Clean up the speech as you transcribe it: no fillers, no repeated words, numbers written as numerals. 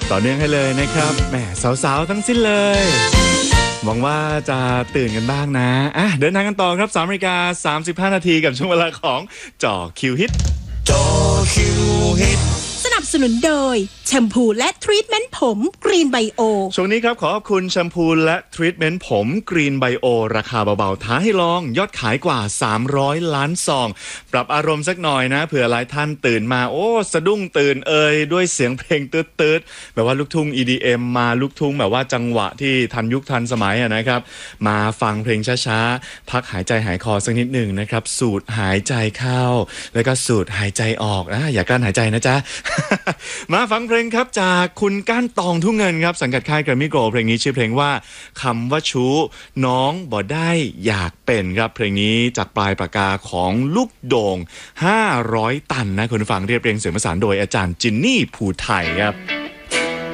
ต่อเนื่องให้เลยนะครับแหมสาวๆทั้งสิ้นเลยหวังว่าจะตื่นกันบ้างนะเดินทางกันต่อครับ 3:35 นาทีกับช่วงเวลาของจ่อคิวฮิตจ่อคิวฮิตสนับสนุนโดยแชมพูและทรีทเมนต์ผมกรีนไบโอช่วงนี้ครับขอขอบคุณแชมพูและทรีทเมนต์ผมกรีนไบโอราคาเบาๆท้าให้ลองยอดขายกว่า300ล้านซองปรับอารมณ์สักหน่อยนะเผื่อหลายท่านตื่นมาสะดุ้งตื่นด้วยเสียงเพลงตืดๆแบบว่าลูกทุ่ง EDM มาลูกทุ่งแบบว่าจังหวะที่ทันยุคทันสมัยนะครับมาฟังเพลงช้าๆพักหายใจหายคอสักนิดหนึ่งนะครับสูดหายใจเข้าแล้วก็สูดหายใจออกอย่ากลั้นหายใจนะจ๊ะ มาฟังเพลงครับจากคุณก้านตองทุ่งเงินครับสังกัดค่ายแกรมมี่โกลด์เพลงนี้ชื่อเพลงว่าคำว่าชู้น้องบ่ได้อยากเป็นครับเพลงนี้จากปลายปากกาของลูกโด่ง500 ตันนะคุณผู้ฟังเรียบเรียงเสียงประสานโดยอาจารย์จินนี่ภูไทยครับ